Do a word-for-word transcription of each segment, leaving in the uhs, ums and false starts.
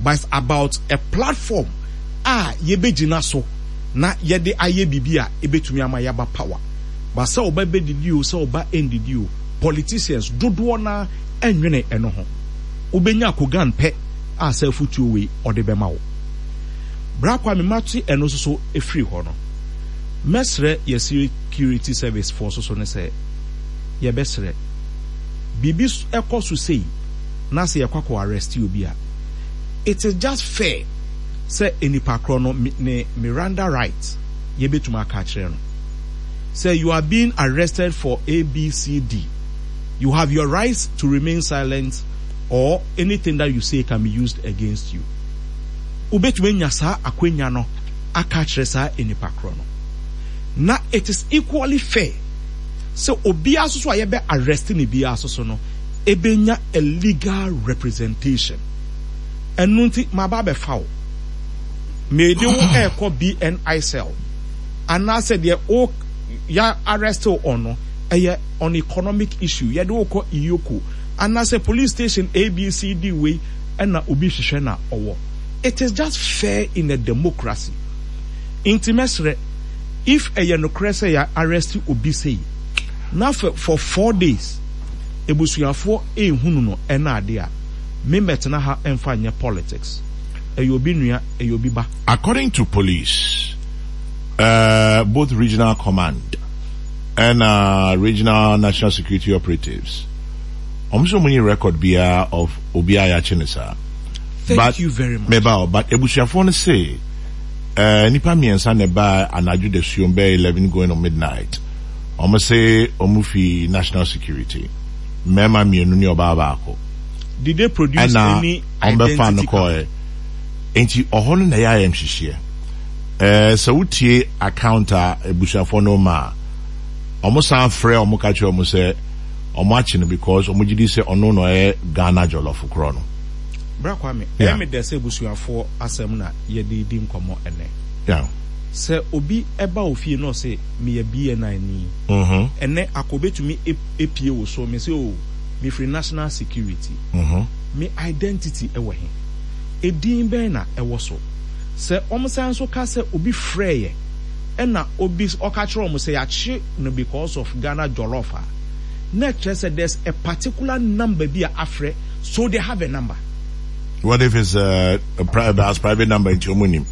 but it's about a platform ah yebejina so na yede aye bibia ebetumi ama yaba power but say oba be didi o say oba endidi o politicians dodo na enwene eno ho ubenya kogan pe a say futu we ode be ma wo bra kwa me mati eno so so efri ho no mesre ye security service force so ne say ye besre bibi ekosu sei na say yakwako arrest you bia. It is just fair say enipa kro no ne Miranda rights ye betuma ka kire no say you are being arrested for A B C D, you have your rights to remain silent or anything that you say can be used against you. Ubetuma nya sa akwenya no aka kire sa enipa kro no na it is equally fair so obi aso so ayebe arrest ni bi aso so no ebenya a legal representation enunti mababe foul me de wo eko B N I cell and I said the o ya arrest on no eye on economic issue ye de wo ko iyoko and I said police station A B C D way and na obi hwehwe na owo. It is just fair in a democracy. Intimesre if a no crese ya arrest obi say now for, for four days ebusuafo e hunu no ena ade a me metena ha emfa nya politics e yobi nua e yobi ba. According to police, uh, both regional command and uh, regional national security operatives almost many record bia of Obiaya Chinesa. Thank but, you very much. Meba, but ebusuafo no say uh, nipa miensa ne ba anaju de suombe eleven going on midnight. Almost say omufi national security. Mema mienu ni oba baako. Did they produce Ena, any identity card? Enti ohono na ya yem hihie. Eh so utie accounta ebusuafo no ma. Omo san frɛ omo ka che omo se omo achi no because omo gidi se ono no e Ghana jollof kro no. Bra Kwame, e me de se ebusuafo asem na ye de di nkomo ene. Yeah. Se obi eba ofie no se me ye B N I ni. Mhm. Ene akobetumi epie wo so me se o me free national security. Mhm. Me identity e wo he. Edin ben na e wo so. Se omsan so ka se obi freye. Ena obi okachro omo se ya chi no because of Ghana jollof. Next say there's a particular number be a afre so they have a number. What if it's uh, a private private number in your money?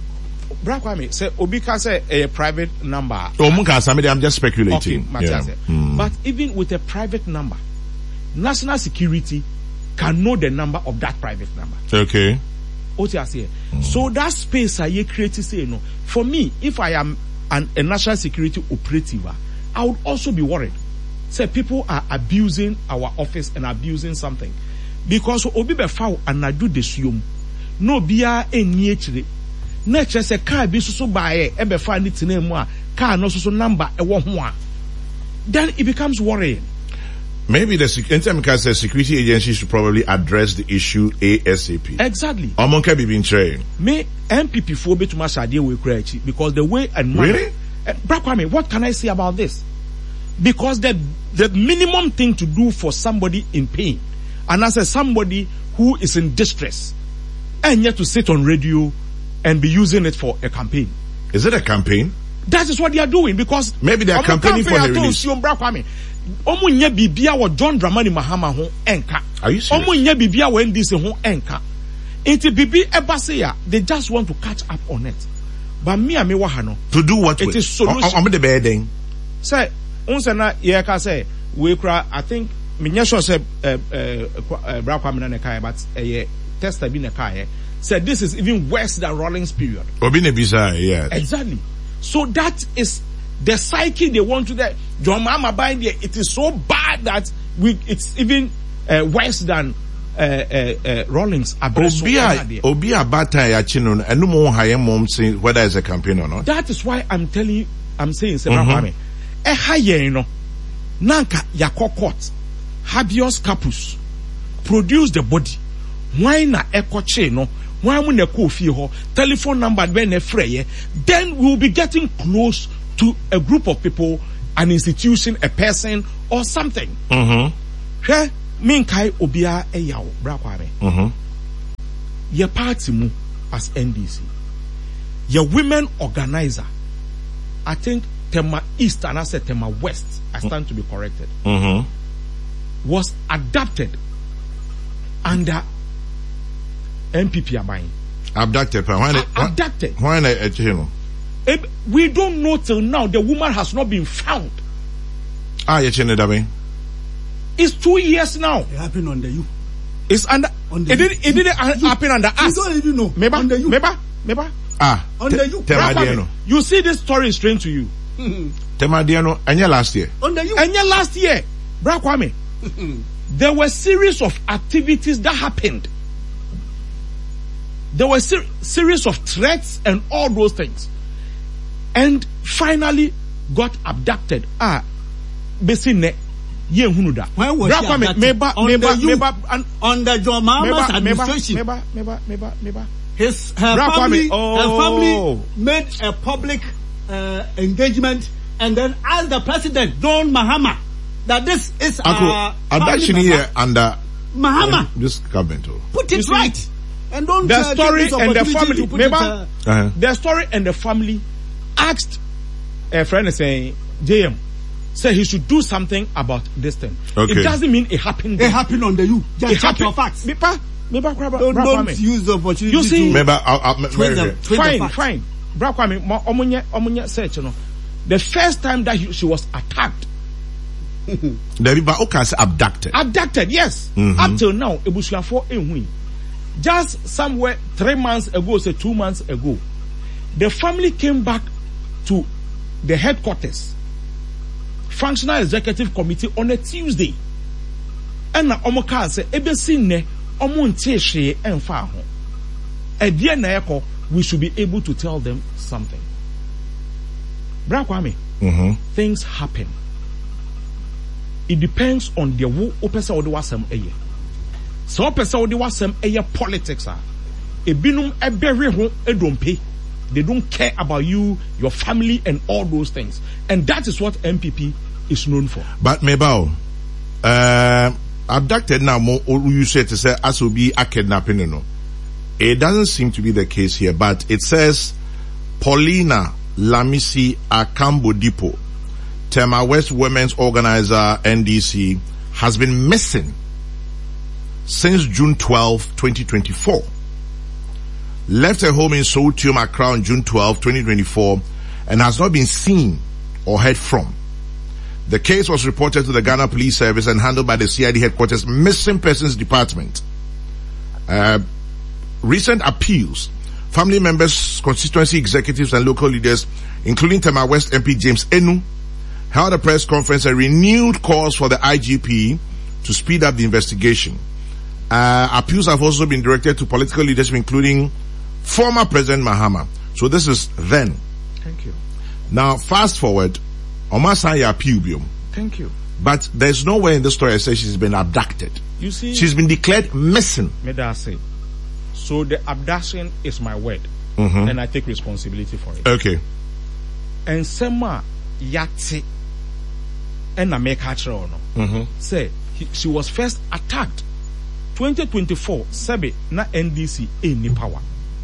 Bra Kwame say obi ka say a private number. Oh, munka somebody I'm just speculating. Okay, yeah. mm. But even with a private number, national security can know the number of that private number. Okay. What you say? Mm. So that space I create say no. For me, if I am an, a national security operative, I would also be worried. Say people are abusing our office and abusing something. Because obi be foul and I do the sium. No bia eni echire. Nature say car be so bae e be fa ni tene mu a car no so number e wo ho a. Then it becomes worrying. Maybe the anytime can say security agencies should probably address the issue ASAP. Exactly. Among can be trained. Me M P P for be to masade we crazy because the way and money. Really? Uh, Bra Kwame, what can I say about this? Because the the minimum thing to do for somebody in pain, and as a somebody who is in distress, and yet to sit on radio and be using it for a campaign. Is it a campaign? That is what they are doing because maybe they are campaigning for the release. Omu nye bibia wo John Dramani Mahama ho enka. Are you serious? Omu nye bibia wo N D C ho enka. Enti bibi eba say ya, they just want to catch up on it. But me and me wa ha no. To do what? It with? is solution. I'm the bad thing. Say, unse na ye ka say we kra I think me nya sure say eh eh Bra Kwame na ne kai but eh tester bi ne kai said this is even worse than Rawlings period. Obi ne bisa, yes. Exactly. So that is the psyche they want to that John Mama buying there. It is so bad that we it's even uh, worse than uh, uh, uh, Rawlings. Obia Obia bata ya chino and no more higher mom saying whether it's a campaign or not. That is why I'm telling you, I'm saying, Sir Kwame, eh higher you know, nanka yako court, habeas corpus, produce the body. Why na echo chain no? Why when the fee ho telephone number when a frey, then we will be getting close to a group of people, an institution, a person, or something. Mm-hmm. He min kai obia e yawo Bra Kwame. Mm-hmm. your party mu as N D C, your women organizer, I think Tema East and I said Tema West, I stand to be corrected, mm-hmm. was adapted under M P P Abayin. Abducted, why A- abducted. Why not? We don't know till now. The woman has not been found. Ah, you change that way. It's two years now. It happened under you. It's under. Under it you. didn't. It didn't You- happen under You us. don't even know. Meba, Under you. Meba, Meba. Ah, Under te- you. Tema Brother, Diano. you see this story is strange to you. Tema Diano, and yeah, last year. Under you. And yet last year, Bra Kwame, there were series of activities that happened. There were ser- series of threats and all those things, and finally got abducted. Ah, basically, ye hunuda. When was Bra she Kwame, abducted? Meba, Under Meba, you. Meba, and Under John Mahama's administration, Meba, Meba, Meba, Meba. his her Bra family, Kwame, oh. her family made a public uh, engagement and then asked the president John Mahama that this is Uncle, uh, I'm family actually member. here under Mahama. this government. oh. Put You it see, right and don't the uh, give story this and the opportunity family, to put it, Meba, uh, Uh-huh. the story and the family asked a friend saying, J M, say he should do something about this thing. Okay. It doesn't mean it happened. it then. happened under you. Just It check your happened. facts. Meba, Meba, Bra- Bra- Don't, Bra- don't Kwame. use the opportunity You see- to Remember, I'll, I'll, twist Mary- them. twist the Fine, facts. fine. Bra Kwame, mo- omunye, omunye search, you know. The first time that he, she was attacked, David, but okay, say abducted. abducted, yes. Mhm. Up till now, Ebusuafo Ehui. Just somewhere three months ago, say two months ago, the family came back to the headquarters, functional executive committee on a Tuesday. And na omo ka say ebe sinne omo ntie hwe emfa ho. Edie na yeko, we should be able to tell them something. Bra Kwame, Mm-hmm. things happen. It depends on the wo opesa wo de wasem eye. So opesa wo de wasem eye politics ah. Ebinum ebere ho edompe. They don't care about you, your family and all those things. And that is what M P P is known for. But Mebao, uh, abducted now, more you said to say, as will be a kidnapping, you know. It doesn't seem to be the case here, but it says Paulina Lamisi Akambo Dipo, Tema West Women's Organizer N D C, has been missing since June twelfth, twenty twenty-four. Left her home in Soutium, Accra on June twelfth, twenty twenty-four, and has not been seen or heard from. The case was reported to the Ghana Police Service and handled by the C I D Headquarters Missing Persons Department. Uh, recent appeals, family members, constituency executives and local leaders, including Tema West M P James Enu, held a press conference and renewed calls for the I G P to speed up the investigation. Uh, appeals have also been directed to political leaders, including former President Mahama. So this is then. Thank you. Now, fast forward, Omasanya appeal, Thank you. but there's nowhere in the story that says she's been abducted. You see, She's been declared missing. may I say. So the abduction is my word, Mhm. and I take responsibility for it. Okay. And Sema Yati and I make her no. Mm-hmm. Say he, she was first attacked. twenty twenty-four, Sebe na N D C any power.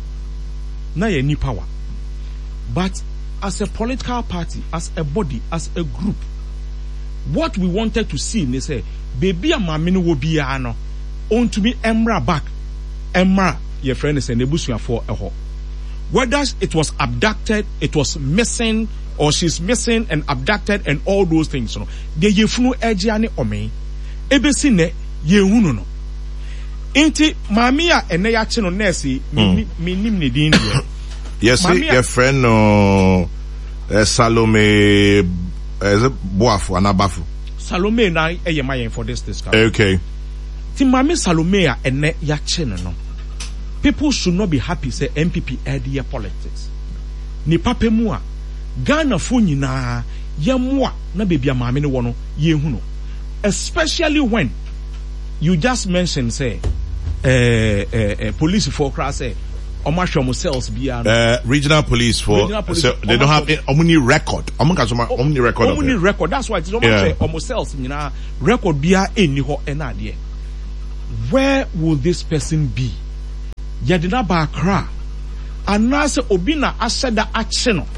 Na any power. But as a political party, as a body, as a group, what we wanted to see, they say, baby a mamini will be ano, on to be emra back, emra, your friend is a nebusia for a ho. Whether it was abducted, it was missing, or she's missing and abducted and all those things, you know, the yefunu ejiane ome, ebesine yehunu no. Inti mamia ene ya chino nesi, minim ni din ye. Yes, Mamia- your friend no uh, Salome uh, is it Boafu Anabafu. Salome na eye mayen for this discussion. Okay. Ti mami Salome a ene ya chino no. People should not be happy say M P P area politics. Ni pape mu a Ghana fo nyina ye mu a na baby a mami ne wo no ye hu no. Especially when you just mentioned say eh eh, eh police for class say omo cells bia no. Uh, regional police for Regional police, so they don't have any omni record. Omo ka so ma omni record. of Omni it. record. That's why it's almost Yeah. say almost cells nyina record bia eni ho ena de. Where will this person be yɛde na ba Accra anaasɛ obi na ahyɛ da akye no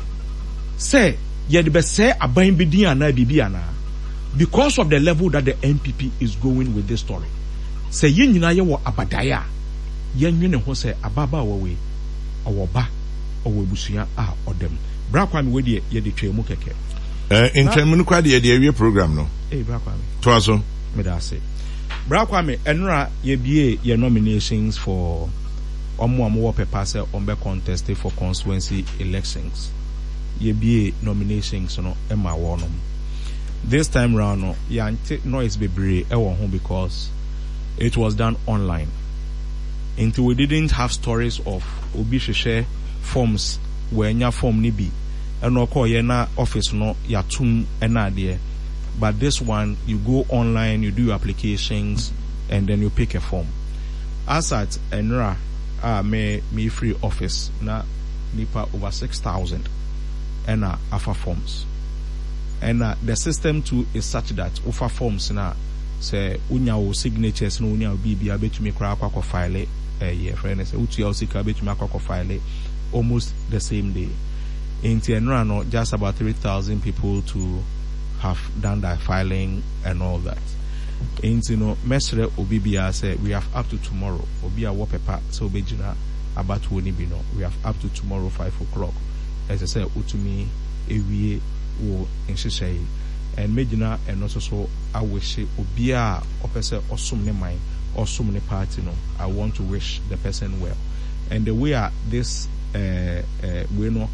sɛ yɛde bɛsɛe aban bi din anaa bibi anaa because of the level that the N P P is going with this story. Say yin nyina ye wo abadaya yen nwene ho say ababa we owoba owo busua a odem bra kwa me we de ye de twemu keke eh intern kwa de ye de program no eh bra kwa me to aso me da say bra kwa me enra ye bie ye nominations for omo omo wo pepa say ombe contest for constituency elections ye bie nominations no e ma wo no this time round no ya noise bebre e wo ho because it was done online. Until we didn't have stories of obi share forms where nya form ni bi. And no call na office no ya tum ena there. But this one you go online, you do your applications, and then you pick a form. As at enra ah me me free office na nipa over six thousand ena afa forms. And uh, the system too is such that offer forms na say unya wo signatures no unya bibi abetumi kra akwa file eh yeah friend say utu ya usika abetumi akwa file almost the same day. In Tienra no just about three thousand people to have done that filing and all that. In no mesre obibia say we have up to tomorrow obia wo paper so bejina about woni bi no we have up to tomorrow five o'clock as I say utumi ewie wo nhyehyai and Medina and also so I wish Obia or person or some mine or some party no. I want to wish the person well. And the way uh, this uh uh we know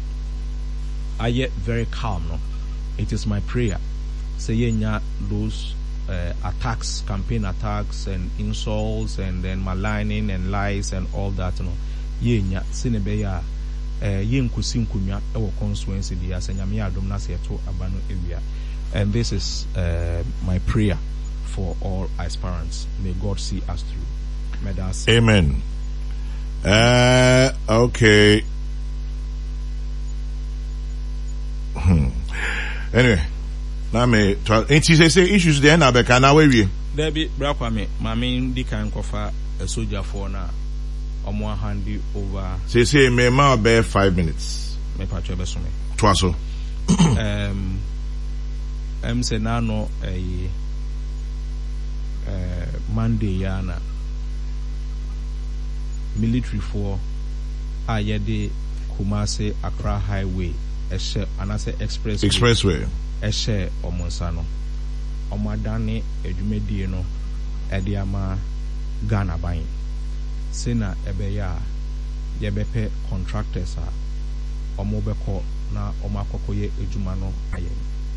I get very calm no. It is my prayer. Say yenya those uh, attacks, campaign attacks and insults and then maligning and lies and all that no. Yenya sinebeya uh yen kusi nkunya e wo constituency dia senyame adom na se to abano ewia. And this is uh, my prayer for all aspirants. May God see us through. May that say. Amen. Uh, okay. Hmm. Anyway, now me. Ain't you say issues there now? Because now we. There be brakwa me. My main di kan kofa a soldier for na. Omo handi over. Say say me ma bear five minutes. Me patcho be so me. Twaso. Um. I'm saying now no a Monday yana military for a yede Kumasi Accra Highway a share anase expressway expressway a share omonsano omadane edumedie no ediama Ghana buying sena ebeya yebepe contractors a omobeko na omakokoye ejuma no ayen.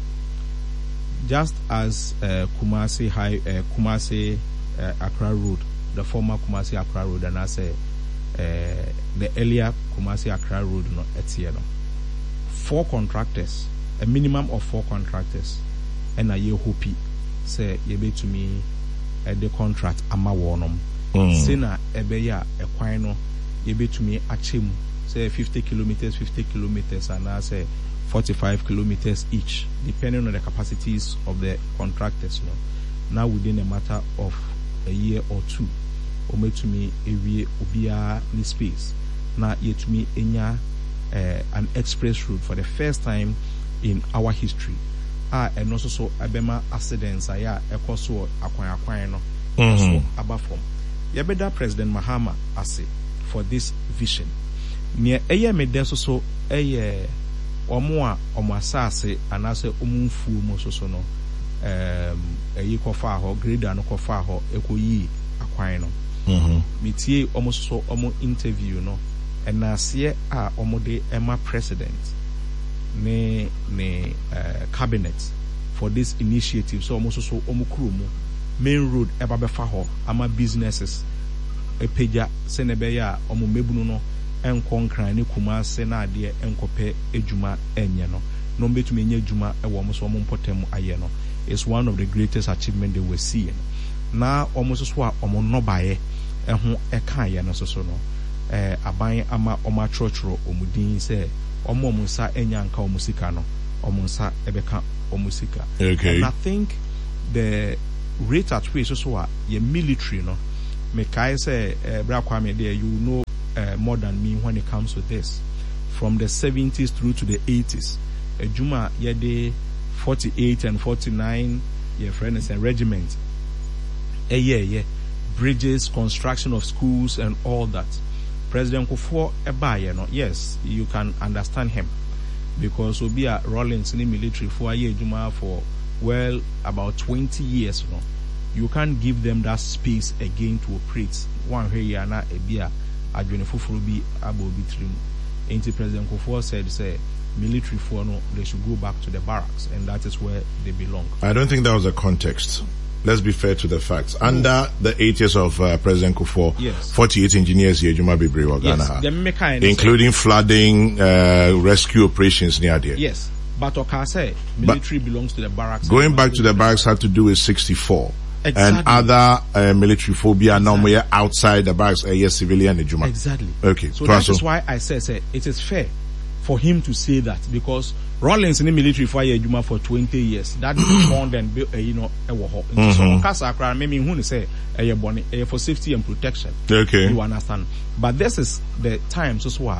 Just as uh, Kumasi High, uh, Kumasi uh, Accra Road, the former Kumasi Accra Road, and I say uh, the earlier Kumasi Accra Road, no, etieno. Four contractors, a minimum of four contractors, and a year hopi say you be to me uh, the contract ama wonom. Sena ebeya equino you be to me achim say fifty kilometers, fifty kilometers, and I say forty-five kilometers each, depending on the capacities of the contractors. No? Now within a matter of a year or two, ome to me a obia ni space. Now yet to me enya uh, an express route for the first time in our history. Ah, and also so abema accidents aya ekoso akwan akwan no. So abafom. Yabeda President Mahama ase for this vision. Near eye me deso so eye omo a omo asase anase omunfu mo soso no um eyi kofa ho grader no kofa ho ekoyi akwan no mhm metie omo soso omo interview no enase a omo de ema president ne ne uh, cabinet for this initiative so omo soso omo krumu main road eba befa ho ama businesses epeja senebeya omo mebunu no enkonkran ne Kumasi na ade enkope ejuma enye no no betumi enye ejuma e wo mo so mo mpotem aye no is one of the greatest achievement they were seeing na omo so so a omo no bae eho eka ye no so so no eh aban ama omo atrochro omudin se omo omo nsa enya nka omo sika no omo nsa ebeka omo sika. Okay. And I think the rate at which so so a ye military no me kai say eh bra kwame there you know uh, more than me when it comes to this. From the seventies through to the eighties, a Juma yede forty-eight and forty-nine, your friend is a regiment. A year, yeah, bridges, construction of schools, and all that. President Kufuor Eba, you know, yes, you can understand him because Obia Rawlings in the military for a year Juma for well about twenty years, you know. You can't give them that space again to operate. One way yana ebia adwenefufuru bi abobi trim. Ain't President Kufuor said say military for no, they should go back to the barracks, and that is where they belong. I don't think that was a context. Let's be fair to the facts. Under the eight years of uh, President Kufuor, yes. forty-eight engineers here, Juma Bibri Wagana, yes, including flooding, uh, rescue operations near there. Yes, but Oka say military but belongs to the barracks. Going back to the barracks had to do with sixty-four. Exactly. And other uh, military phobia exactly. Now we are outside the barracks, uh, yes, civilian Juma. Exactly. Okay. So that is why I say, say it is fair for him to say that, because Rawlings in the military for a Juma for twenty years. That is more than uh, you know a war. So Casa maybe who say a bonnie for safety and protection. Okay. You understand? But this is the time so so uh,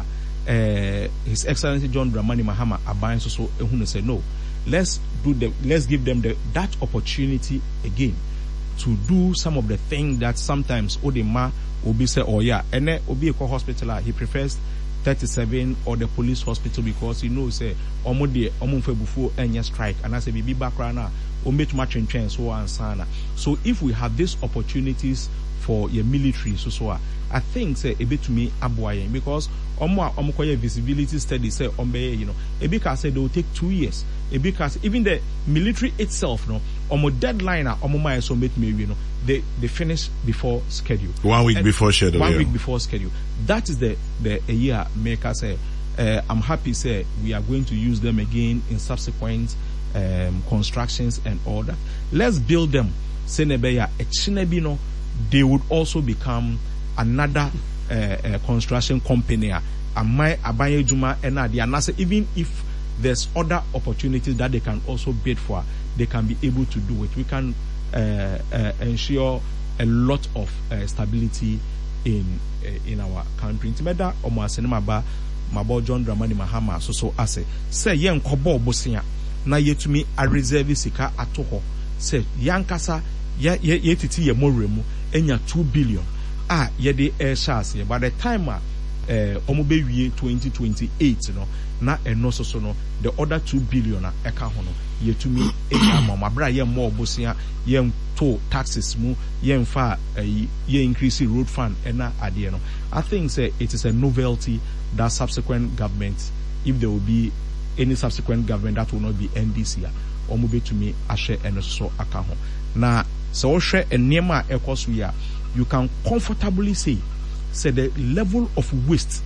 His Excellency John Dramani Mahama Abayan so so who say no. Let's do the let's give them the that opportunity again to do some of the things that sometimes Odema will be say, oh yeah, and then Obi Eko hospital, he prefers thirty-seven or the police hospital because he knows say omo de omo fe before any strike, and I say be background now ombe too much in train so and sana. So if we have these opportunities for your military so so I think say a bit to me aboye because omo omo koye visibility study say ombe you know a bit can say they will take two years. Because even the military itself, no, omo deadline, omo my so me you know, they they finish before schedule. One week and before schedule. One yeah. week before schedule. That is the the a year maker say. Uh, I'm happy say we are going to use them again in subsequent um, constructions and all that. Let's build them. Senebeya echinebino, they would also become another uh, uh, construction company. Amai abaye juma enadi anase even if there's other opportunities that they can also bid for, they can be able to do it. We can uh, uh, ensure a lot of uh, stability in uh, in our country. Intimeda omo asenema ba mabo John Dramani Mahama so so ase say yen kobo bosia na yetumi a reserve sika atoho say yankasa ye ye titi ye moremu enya two billion ah ye de air shares by the time uh omo be wie twenty twenty-eight no na eno so so no the other two billion a eka ho no yetumi enya mama bra ye more bosia ye to taxes mu ye mfa ye increase road fund ena ade no. I think say it is a novelty that subsequent governments, if there will be any subsequent government that will not be N D C omo betumi ahye eno so aka ho na so hwe enema ekoso ya you can comfortably say say the level of waste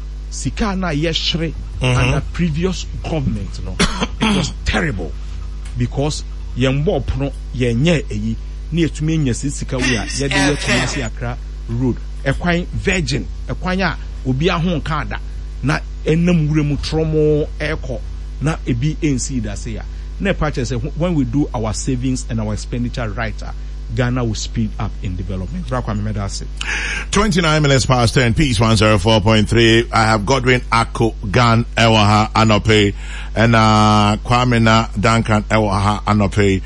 sika na yeshre under previous government no it was terrible because yembo pono yenye eyi na etumi nya sika we a ye de Kumasi Accra road ekwan virgin ekwan a obi ahon ka ada na enam wuremu tromo eko na ebi nc da say ya na purchase say when we do our savings and our expenditure right Ghana will speed up in development. twenty-nine minutes past ten, Peace one oh four point three. I have Godwin Ako Gan Ewaha Anope and uh, Kwamina Duncan Ewaha Anope.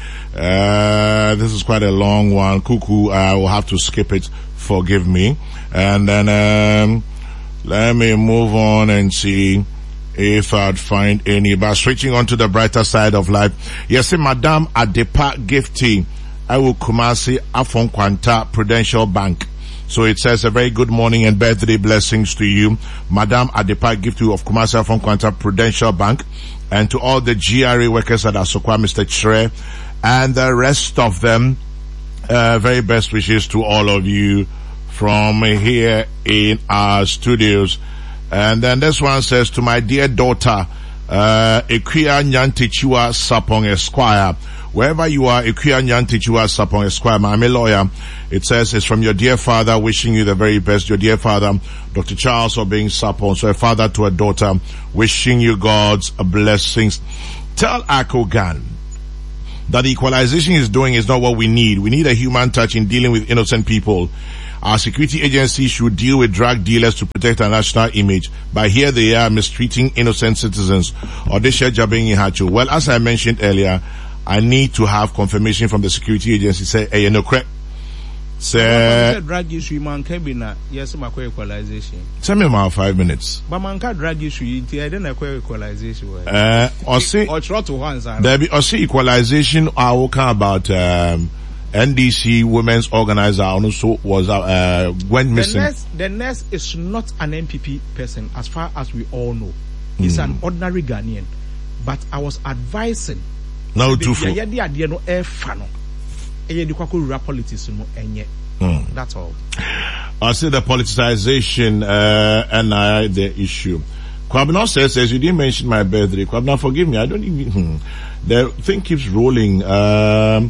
Uh, this is quite a long one. Kuku, I will have to skip it. Forgive me. And then um, let me move on and see if I'd find any. But switching on to the brighter side of life. Yes, Madam Adepa Gifty. I will Kumasi Afon Kwanta Prudential Bank. So it says a very good morning and birthday blessings to you, Madam Adepa Gifty of Kumasi Afon Kwanta Prudential Bank, and to all the G R A workers at Asokwa, Mister Chere, and the rest of them. Uh, very best wishes to all of you from here in our studios. And then this one says, to my dear daughter, uh, Equia Nyantichua Sapong Esquire. Wherever you are, Equia Nyantichua Sapong Esquire, I'm a lawyer. It says it's from your dear father, wishing you the very best. Your dear father, Doctor Charles Obeng Sapong. So a father to a daughter, wishing you God's blessings. Tell Ako Gan that the equalization is doing is not what we need. We need a human touch in dealing with innocent people. Our security agencies should deal with drug dealers to protect our national image. But here they are mistreating innocent citizens. Odesha Jabingi Hacho. Well, as I mentioned earlier, I need to have confirmation from the security agency. Say, hey, you know, correct. Say, drug issue, man, cabina. Yes, my equalization. Tell me about five minutes. But man, can drug issue. I don't acquire equalization. Uh, or see, or try to once. There be or see equalization. I will talk about um. N D C women's organizer also was uh, went missing. The nurse, the nurse is not an M P P person, as far as we all know. He's mm. an ordinary Ghanaian. But I was advising. No, too full. Yeah, yeah, yeah, no, air fano. Yeah, the kwako rap politics no enye. That's all. I see the politicization uh, and uh, the issue. Kwabena says, says you didn't mention my birthday. Kwabena, forgive me. I don't even. Hmm. The thing keeps rolling. Um.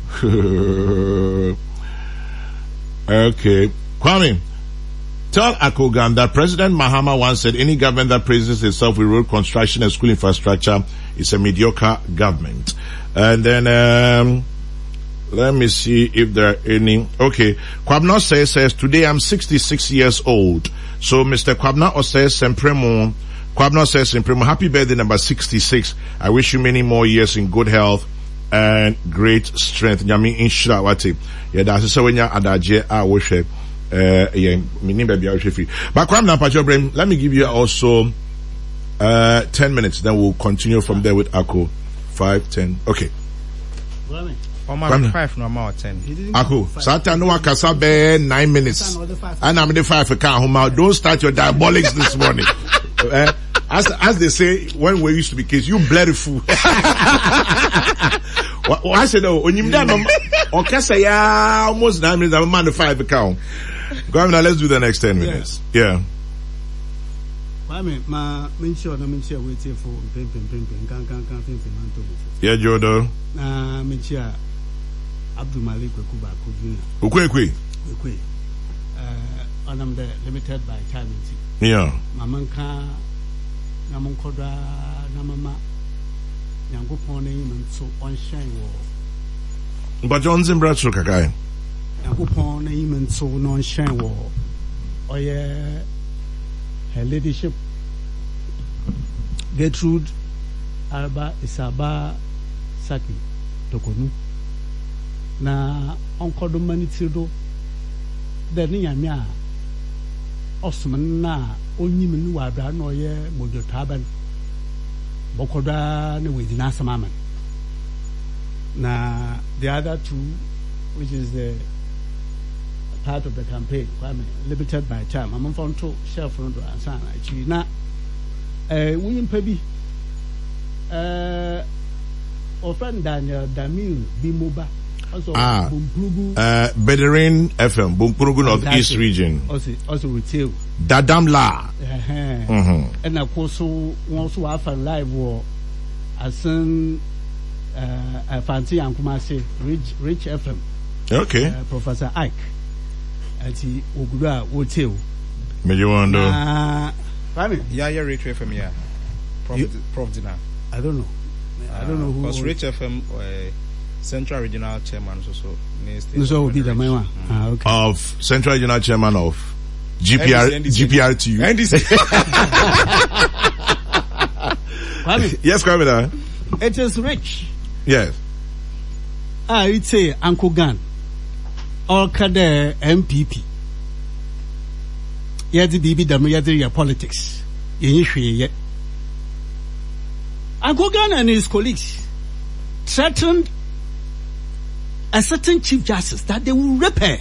Okay. Kwame, tell Akogan that President Mahama once said any government that praises itself with road construction and school infrastructure is a mediocre government. And then, um, let me see if there are any. Okay. Kwabna says, says, today I'm sixty-six years old. So Mister Kwabna says, Sempremo, Kwabna says, Sempremo, happy birthday number sixty-six. I wish you many more years in good health and great strength. Nyami inshira wate. Yeah, that's so when you adaje a woshe. Uh, yeah, meaning baby, I free. But Kwame Nampacho Brem, let me give you also uh ten minutes. Then we'll continue from there with Ako. Five, ten. Okay. Kwame. Five no more ten. Ako. Satan no akasa be nine minutes. And I'm the five account home. Don't start your diabolics this morning. uh, as as they say when we used to be kids, you bloody fool. I said, oh, when you've done okay, say, yeah, almost nine minutes, I'm a man of five account. Go on, now let's do the next ten minutes. Yeah. I mean, my mention, I'm mention, wait here for pim, pim, pim, pim, can, can, can, pim, pim, yeah, Jodo. Nah, mention Abdul Malik Kuba Kujuna. Ukwe, Ukwe. Uh, and I'm the limited by time. Yeah. Mamanka, Namonkoda, Namama. Yankupon name so unshine war. But John Zimbratso Kakai. Yankupon name so non shine war. Oh yeah, her ladyship Gertrude Alba Isaba Saki Tokonu. Na Uncle Domanitildo, the Niamia Osman na only Minua no ye Mojo Taban. Bokoda ne with Nasa Maman. Now the other two, which is the part of the campaign, limited by time. I'm on to share front and son. Actually, now, uh, William Pebby, uh, or friend Daniel Damil Bimoba. Also, ah, uh, Bedouin F M, Bumpurugun of East Region. Also, also retail. Dadamla. Mm-hmm. And of course, also have a live war as in uh, Fancy and Kumasi, Rich, Rich F M. Okay. Uh, Professor Ike. At the Ogura Hotel. May you wonder? Uh, yeah, yeah, Rich F M, yeah. Prof, you, Prof Dina. I don't know. I don't know who. Because Rich F M, uh, Central Regional Chairman, so so. So will be the main one. Ah, okay. Of Central Regional Chairman of G P R, N D C, G P R T U. N D C. Yes, Kwame. It is rich. Yes. Ah, it's a Uncle Gan. Or Kader M P P. Yet the baby dam your politics. Yet Uncle Gan and his colleagues threatened a certain Chief Justice that they will rape her,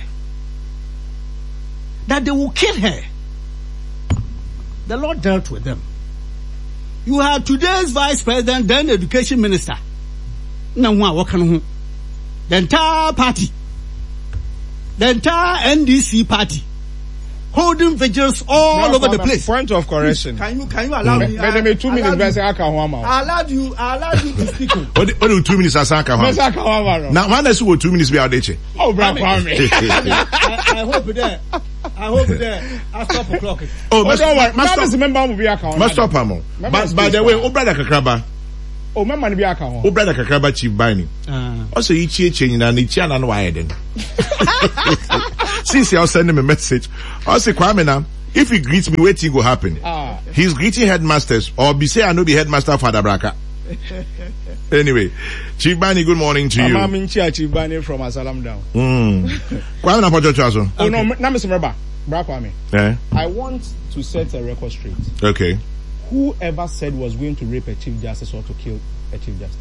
that they will kill her. The Lord dealt with them. You have today's Vice President, then Education Minister. Now, what can the entire party, the entire N D C party, holding vigils all no, over the place. Point of correction. Can you can you allow mm. me? But me two minutes. I allowed you. I allowed you to speak. What do two minutes? I say Akahwama. Now, when I say two minutes, we are there. Oh, bravo! I hope that. I hope that I stop the clock. Oh, but don't worry. Must remember we are Akahwama. Must stop him. But by the way, oh brother Kakraba. Oh, my man be Akahwama. Oh brother Kakraba Chief Bani. Also, each year changing and each year and why then. since I'll send him a message, I'll say, Kwame now, if he greets me, waiting will happen. Ah. He's greeting headmasters, or be say I know be headmaster Father Braka. Anyway, Chief Bani, good morning to you. I'm Chief Bani from Asalam Down. Mm. Kwame na pocho chaso. Oh no, na me semba. Bra Kwame. Eh? I want to set a record straight. Okay. Whoever said was going to rape a chief justice or to kill a chief justice?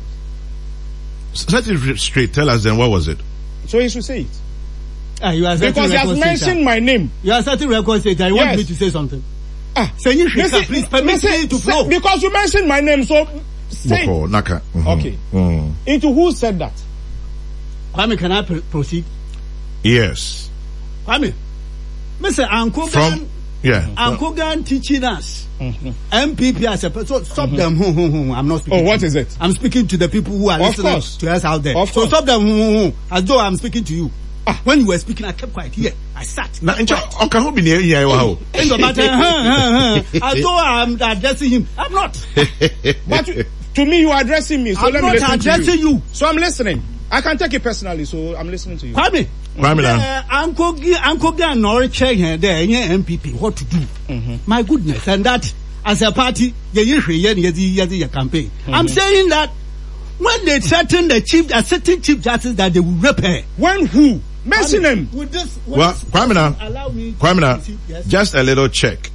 Set it straight. Tell us then, what was it? So he should say it. Ah, you are because he has mentioned my name. You are certain record state. I want Yes. me to say something. Ah, Say you should, listen, please permit listen, me to say- flow. because you mentioned my name, so say Boko, Naka. Mhm. Okay. Mm. into who said that? Kwame, can I pr- proceed? Yes. Kwame, Mister Uncle From, Gan, yeah. Uncle Gan teaching us. Mm-hmm. M P P as a person. So stop them. Hum, hum, hum. I'm not speaking. Oh, what to is you. it? I'm speaking to the people who are Of listening course. to us out there. Of so course. stop them. Hum, hum, hum. As though I'm speaking to you. Ah, when you were speaking, I kept quiet. Here, I sat. Na ncha oka ho bi ne ya ya wa. In the matter, huh, huh, huh. As though I'm addressing him. I'm not. But you, to me, you are addressing me, so I'm let me not listen to addressing you. you. So I'm listening. I can take it personally, so I'm listening to you. Kwame. Kwame na. Uh, Uncle G, Uncle G, and Norwich here there, yeah, M P P, what to do? Mm-hmm. My goodness, and that as a party, yeah, you yeah, yeah, yeah, yeah, campaign. I'm saying that when they threaten the chief, a certain chief justice that they will rape her. When who? Mention Kwame, him. With this, with Well, this Kwame na. allow me. to Kwame na. proceed, yes. Just a little check.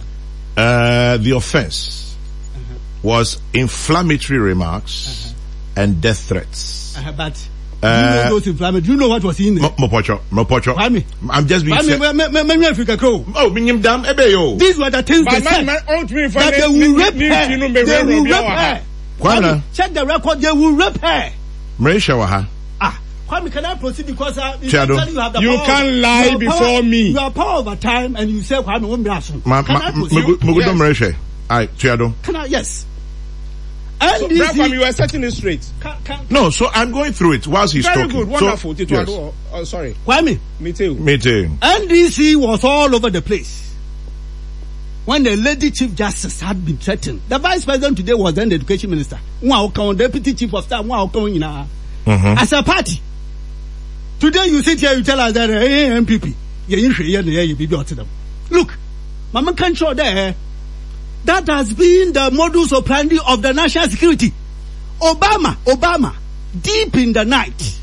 Uh, the offense was inflammatory remarks and death threats. Uh, but Uh, do you know those inflammatory? Do you know what was in there? Mo pocho, mo pocho. Kwame. I'm just being Kwame, said. me, me, me, me, Africa crow. Oh, minyim dam ebe yo. These were the things But they man, said. man, out me That they will rape her. They will rape her. Kwame na. Kwame, check the record. They will rape her. Mresha wa ha. Ah, Kwame, can I proceed because uh, Tiado. eventually you have the You power. can't lie you have before power, me. You have power over time, and you say Kwame won't be asked. Ma Can ma I proceed? mugudo Yes. mresha. Ai, Tiado. Can I? Yes. So, And this Bra Kwame, you are setting it straight. can, can, No, so I'm going through it whilst he's Very talking. good, wonderful. So, Tito yes. Ado- oh, sorry, Kwame, me too. Me too. N D C was all over the place. When the lady chief justice had been threatened, the vice president today was then the education minister. Wow, come deputy chief of staff. Wow, come in Mhm. as a party. Today you sit here, you tell us that hey, M P P, yeah, you should hear the you be to them. Look, Mama can't show there. That has been the modus operandi of the national security. Obama, Obama, deep in the night.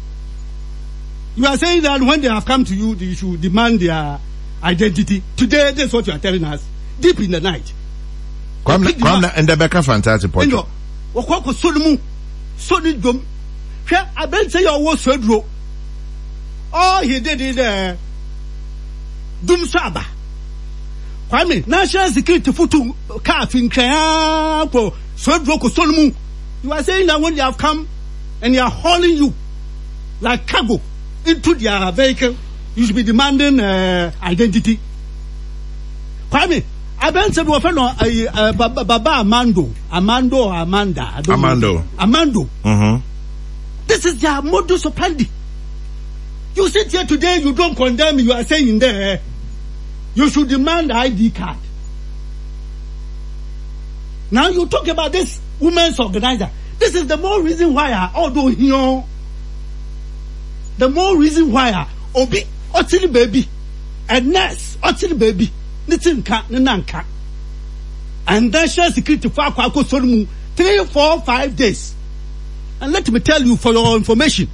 You are saying that when they have come to you, you should demand their identity. Today, this is what you are telling us. Deep in the night. Kwame Kwame and the Becca fantastic And pocho. wakoko sonimu, soni dom. Hwɛ abɛnti yɛ ɔwɔ soduro. All he did is uh, dum saba. Kwame, national security futu kafin kaya ko soduro ko sonimu. You are saying that when they have come and they are hauling you like cargo into their vehicle, you should be demanding uh, identity. Kwame, I been said we friend uh, Baba Amando, Amando or Amanda. I don't Amando. know. Amando. Mhm. This is their modus operandi. You sit here today, you don't condemn, you are saying there, you should demand I D card. Now you talk about this women's organizer. This is the more reason why I although here, the more reason why I obi otili baby, a nurse otili baby, nitin ka nanka, and national security for kwako solumu three, four, five days. And let me tell you for your information.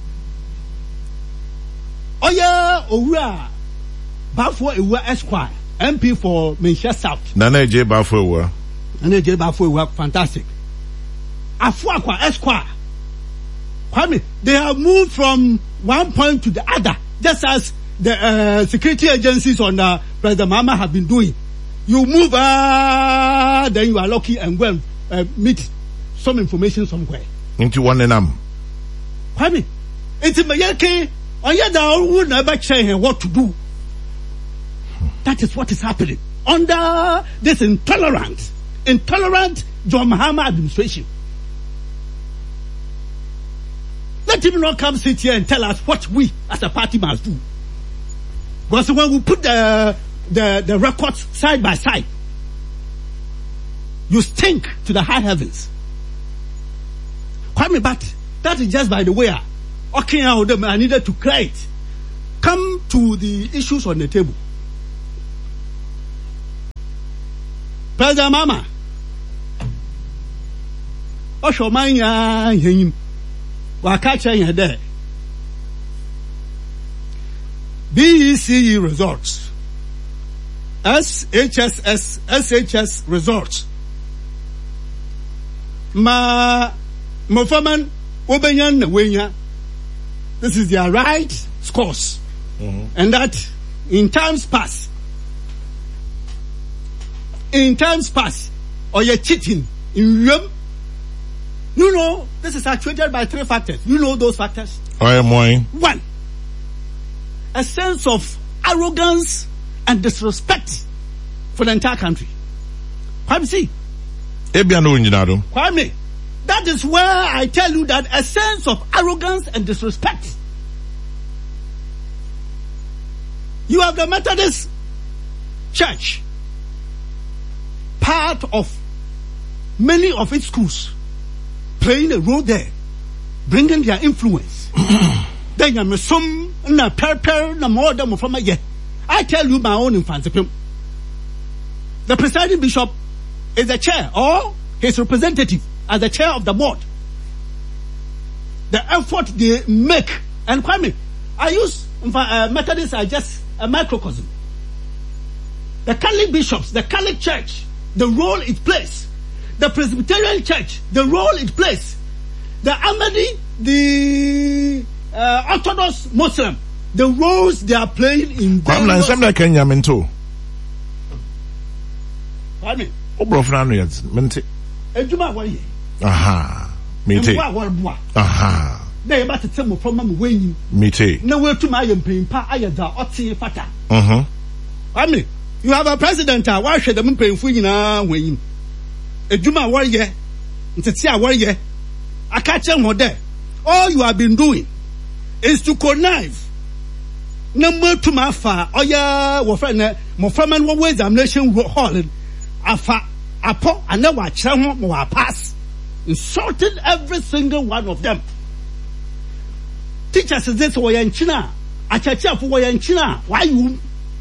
Oh yeah, Owura Bafo Ewa Esquire, M P for Minsha South. Nana J Bafo wa. And J Bafo Ewa, fantastic. Afuakwa Esquire. Kwame, they have moved from one point to the other, just as the uh, security agencies on uh, President Mahama have been doing. You move, uh, then you are lucky and go and uh, meet some information somewhere. Into one and am. Kwame, it's in Mayake. On your down would never change what to do. That is what is happening under this intolerant, intolerant John Mahama administration. Let him not come sit here and tell us what we as a party must do. Because when we put the the, the records side by side, you stink to the high heavens. Kwame, but that is just by the way. Okay, now I needed to cry it. Come to the issues on the table. President Mama, Osho Manya Him, Wakacha in there. B E C E results, S H S S, S H S results. Ma, Mofaman, Obenyan, Wenya. This is their right scores. Mm-hmm. And that in times past, in times past, or you're cheating in realm, you know, this is actuated by three factors. You know those factors? I am one. One, a sense of arrogance and disrespect for the entire country. Kwame, see? Kwame, that is where I tell you that a sense of arrogance and disrespect. You have the Methodist Church, part of many of its schools, playing a role there, bringing their influence. Then you some na perper na more than from a I tell you my own influence. The presiding bishop is the chair or his representative as the chair of the board. The effort they make, and Kwame, I use uh, Methodists are just a microcosm. The Catholic bishops, the Catholic Church, the role it plays. The Presbyterian Church, the role it plays. The Ahmadi, the uh, Orthodox Muslim, the roles they are playing in. Kwame, some like Kenya mento. Kwame. Obrofrano yet, mente. Ejuma waye. Aha, mente. Aha. They about to tell me from my way. Mente. No way to my paying pa ayada oti fata. Uh huh. Kwame, you have a president. Why should them pay for you now? When Ejuma waye, nteti a waye. I catch them there. All you have been doing is to connive. Number two, my fa. Oh yeah, we friend. My friend, what way examination hall? Afa, apo, and now watch them. We pass, insulted every single one of them. Teachers is this way in China. I catch up for in China. Why you?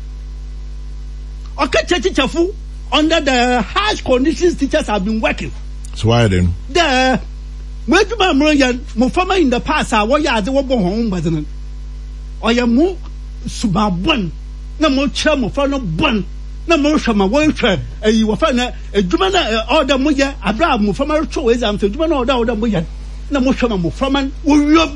Okay, teacher fu under the harsh conditions teachers have been working. So why then? The Mujuma Murian, Mufama in the past, I was at the Wobble home, but then I am more subabun, no more chum of no bun, no more shama worker, a you will find a Jumana order Muya, Abraham Mufama choice, I'm to Jumana order Muya, no more shama Mufaman, will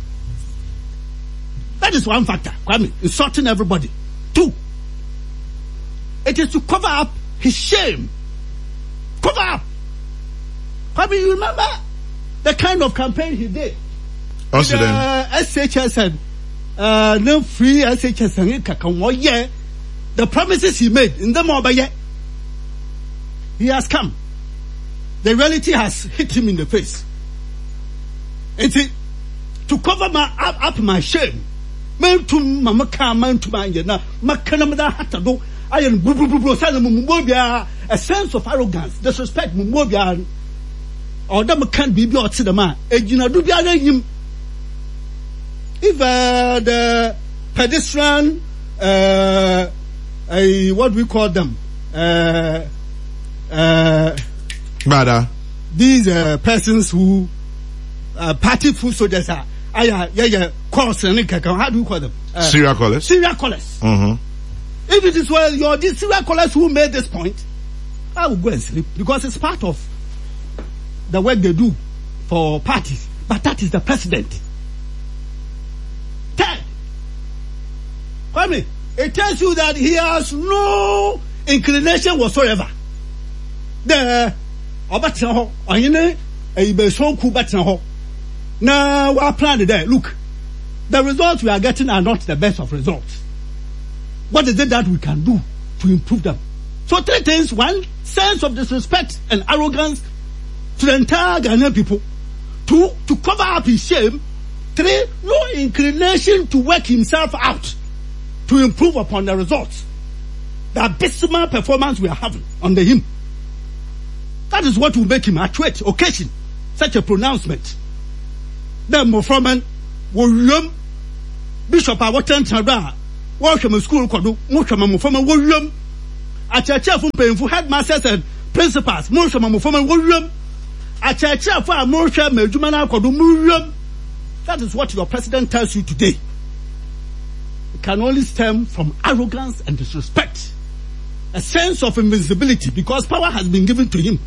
that is one factor, Kwame, insulting everybody. Two, it is to cover up his shame. Cover up. Kwame, you remember the kind of campaign he did? Also then, uh, S H S and uh, no free S H S and yeah, the promises he made in the mobile, he has come. The reality has hit him in the face. And it, to cover my up, up my shame, man to mama ka man to my na makana da hata do ayen bu bu bu sa mumobia a sense of arrogance, disrespect mumobia. Or them can't be brought to the man. Ejina do bia him. If uh, the pedestrian, uh, uh, what we call them, uh, uh, Mada. These uh, persons who uh, party food soldiers are, yeah, yeah, yeah, course and how do you call them? Uh, serial callers. Serial callers. Mm-hmm. If it is well, you're these serial callers who made this point, I will go and sleep because it's part of the work they do for parties, but that is the president. Third, Kwame, it tells you that he has no inclination whatsoever. The Obatino, Oyene, a Besoku Batino. Now we are planning there. Look, the results we are getting are not the best of results. What is it that we can do to improve them? So three things: one, sense of disrespect and arrogance to the entire Ghanaian people. Two, to cover up his shame. Three, no inclination to work himself out to improve upon the results. The abysmal performance we are having under him. That is what will make him actuate occasion such a pronouncement. Then Moframan, William Bishop Awotan Tara, Watch my school kodo, watch my mufama wurium. At a chair from paying for headmasters and principals, most of my mufama wurium. At a chair for a more chair, Mejumana kodo murium. That is what your president tells you today. It can only stem from arrogance and disrespect. A sense of invincibility because power has been given to him.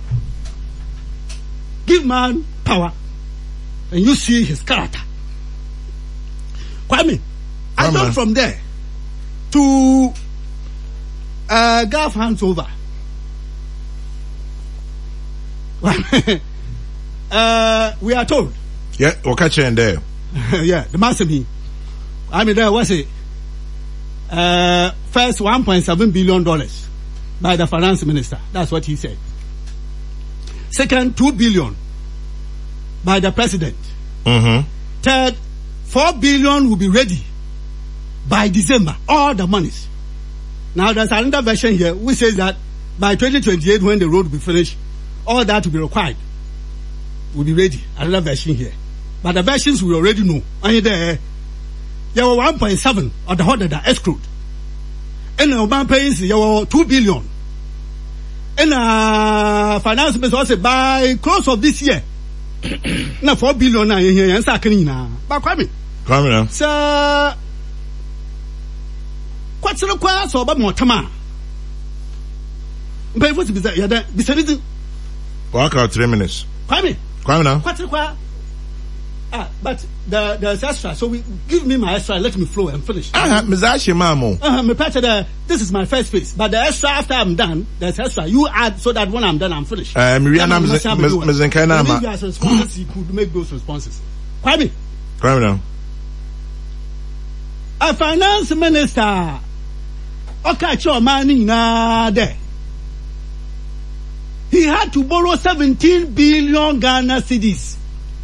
Give man power and you see his character. Kwame, I Kwame. jump from there to uh, Gulf hands over. uh, we are told. Yeah, we'll catch you in there. Yeah, the master me. I mean, there was it. Uh, first one point seven billion dollars by the finance minister. That's what he said. Second, two billion by the president. Mm-hmm. Third, four billion will be ready by December. All the monies. Now there's another version here which says that by twenty twenty-eight, when the road will be finished, all that will be required. Will be ready. Another version here. But the versions we already know. And there, there were one point seven of the order that escrowed. And the bank pays there were two billion. And uh, finance minister also by close of this year. Now four billion na here and sakini na. But Kwame. Kwame now. So what's the question so about Motama? But what's the yeah that besides Walk out three minutes. Kwame. Kwame now. What's the question? Ah, but the there's extra, so we give me my extra, let me flow and finish. Ah, Mizashi Mamo. Uh, me patch the, this is my first phase, but the extra after I'm done, there's extra. You add so that when I'm done, I'm finished. Uh, Miriam Mizenkainama. Maybe as responses, you could make those responses. Kwame. Kwame now. A finance minister. Okay, your money na there. He had to borrow seventeen billion Ghana cedis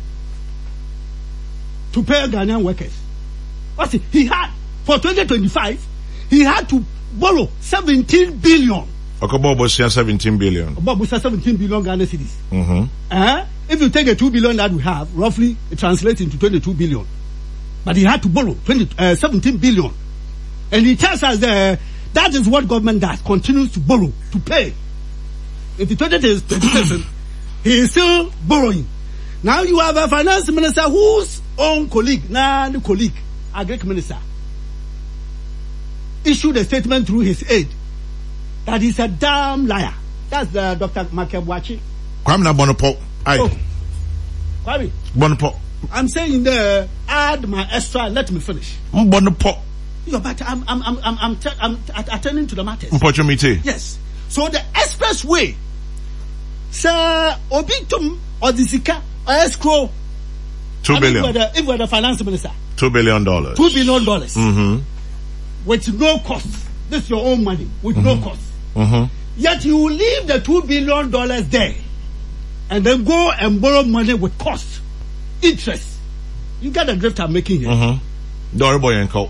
to pay Ghanaian workers. What's it? He had, for twenty twenty-five, he had to borrow seventeen billion. Okobo seventeen billion. Bob was seventeen billion Ghana cedis. Mm-hmm. Uh, if you take the two billion that we have, roughly, it translates into twenty-two billion. But he had to borrow twenty, uh, seventeen billion. And he tells us that that is what government does, continues to borrow, to pay. If the twenty twenty-seven, he is still borrowing. Now you have a finance minister whose own colleague, now the colleague, agric minister, issued a statement through his aide that he's a damn liar. That's the Doctor Makebwachi. Kwame na Bonopo. Aye. Oh. Kwame. Bonopo. I'm saying there, add my extra, let me finish. Bonopo. Yeah, but I'm, I'm, I'm, I'm, I'm, t- I'm t- attending to the matters. Mpochomite. Yes. So the expressway, Sir Obitum or the Zika or escrow. Two I billion. mean, if we're, the, if we're the finance minister. Two billion dollars. Two billion dollars. Mm-hmm. With no cost. This is your own money. With mm-hmm. no cost. Mm-hmm. Yet you will leave the two billion dollars there. And then go and borrow money with cost. Interest. You get the drift I'm making here. Mm-hmm. Dorribo Yanko.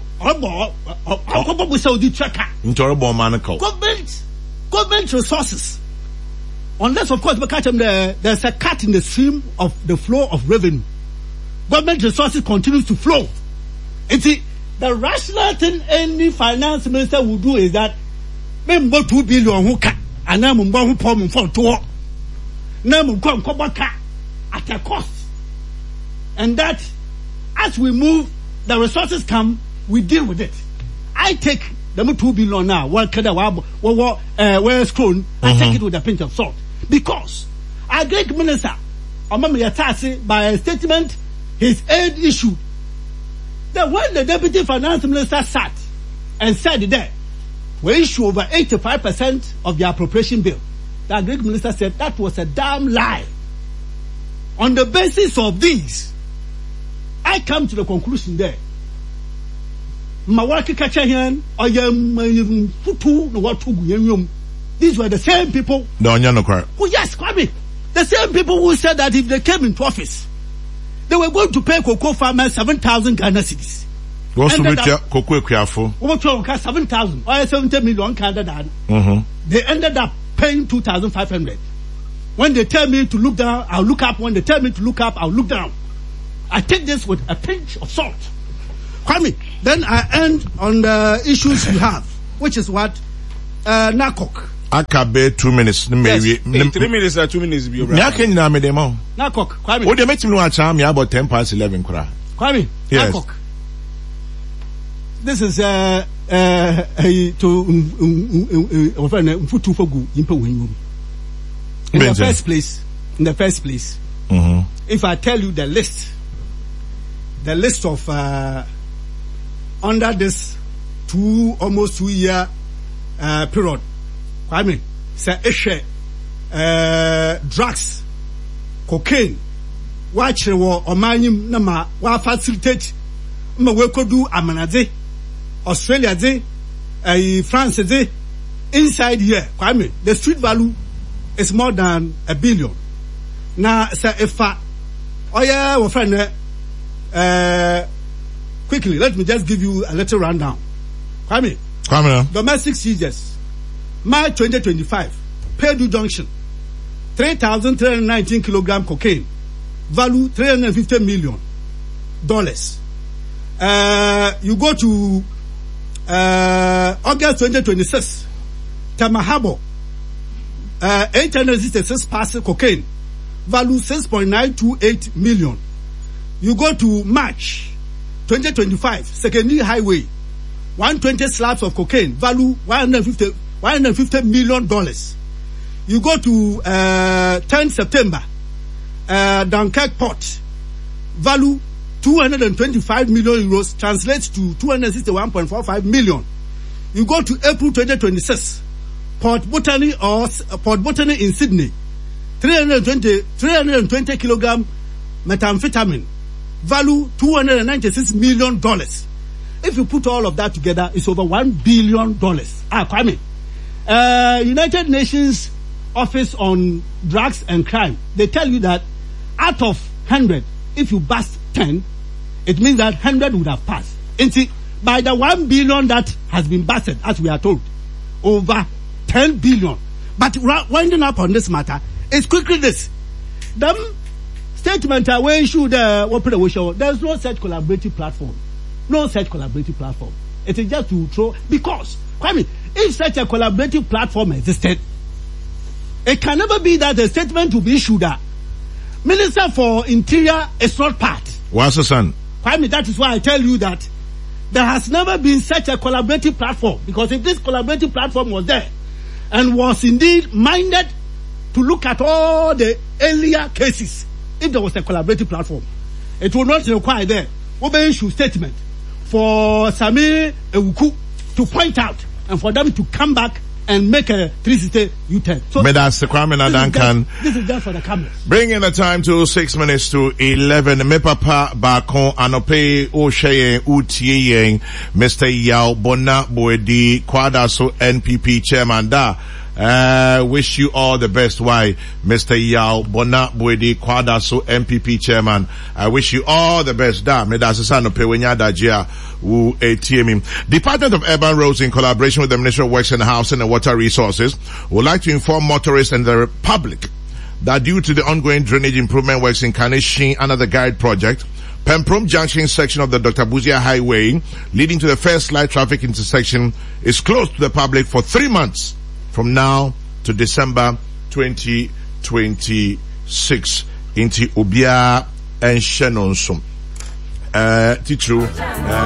Government, government resources. Unless, of course, the, there's a cut in the stream of the flow of revenue. Government resources continues to flow. And see, the rational thing any finance minister will do is that, remember two billion who cut, and now I'm going to pour them for two. Now I'm going to come back at a cost. And that, as we move, the resources come, we deal with it. I take the two billion now, what kind of, what, uh, where's Crown, I take it with a pinch of salt. Because our great minister, Amami Yatasi, by a statement his aide issued, that when the deputy finance minister sat and said that we issue over eighty-five percent of the appropriation bill, the great minister said that was a damn lie. On the basis of these, I come to the conclusion there. Mawaki Kachayan, or Yam Futu, no what to these were the same people. The Onyano Cry. Oh, yes, Kwame. The same people who said that if they came into office, they were going to pay cocoa farmers seven thousand Ghana cedis. What's the cocoa careful? What seven thousand or seventy million Canada? Mm-hmm. They ended up paying two thousand five hundred. When they tell me to look down, I'll look up. When they tell me to look up, I'll look down. I take this with a pinch of salt. Kwame, then I end on the issues you have, which is what uh, NACOC. Akabe two minutes. Yes. Hey, three minutes or two minutes. Be right. NACOC, Kwame. What do you make me know? I'm about ten past eleven. Kwame, yes. NACOC. This is uh uh to um um um um in the first place. In the first place, mm-hmm. if I tell you the list, the list of uh, under this two almost two year uh, period, I mean, say issue uh, drugs, cocaine, watch war or manyim nama wa facilitate ma we could do Amanaze, Australia de, uh, France de, inside here, I mean, the street value is more than a billion. Now, sir, if I, oh yeah, my friend, uh, quickly, let me just give you a little rundown. Kwame, Kwame, domestic seizures, March twenty twenty-five, Purdue Junction, three thousand three hundred nineteen kilogram cocaine, value three hundred fifty million dollars. Uh, you go to uh, August twenty twenty-six, Tamahabo, uh, eight hundred sixty-six parcel cocaine. Value six point nine two eight million. You go to March twenty twenty-five, Secondary Highway, one hundred twenty slabs of cocaine, value one hundred fifty million dollars. You go to uh, tenth September, uh, Dunkirk Port, value two hundred twenty-five million euros, translates to two hundred sixty-one point four five million. You go to April twenty twenty-six, Port Botany or uh, Port Botany in Sydney, three hundred twenty, three hundred twenty kilogram methamphetamine, value two hundred ninety-six million dollars. If you put all of that together, it's over one billion dollars. Ah, Kwame. Uh, United Nations Office on Drugs and Crime, they tell you that out of one hundred, if you bust ten, it means that one hundred would have passed. And see, by the one billion that has been busted, as we are told, over ten billion. But winding up on this matter, it's quickly this. Them statement uh, where should uh, what there's no such collaborative platform. No such collaborative platform. It is just to throw because I mean if such a collaborative platform existed, it can never be that a statement to be issued that Minister for Interior is not part. What's the son? I mean that is why I tell you that there has never been such a collaborative platform, because if this collaborative platform was there and was indeed minded to look at all the earlier cases, if there was a collaborative platform, it would not require there Obe issue statement for Sami Ewuku to point out and for them to come back and make a three sixty U-turn. So Medas Kwame Nadankan. This is just for the cameras. Bringing the time to six minutes to eleven. Me papa Bakon Anope Osheye Utiye Mister Yao Bona Boedi Kwadaso N P P chairman da. Uh, wish you all the best. Why, Mister Yao Bona Boedi Kwadaso N P P chairman. I wish you all the best. Da me da sasano pe wenya dajia wu etiemi. Department of Urban Roads, in collaboration with the Ministry of Works and Housing and Water Resources, would like to inform motorists and the public that due to the ongoing drainage improvement works in Kanishin under the Guide project, Pemprom Junction section of the Doctor Buzia Highway leading to the first light traffic intersection is closed to the public for three months. From now to December twenty twenty-six, Inti Ubia and Shannon Sum. Uh, Tichu.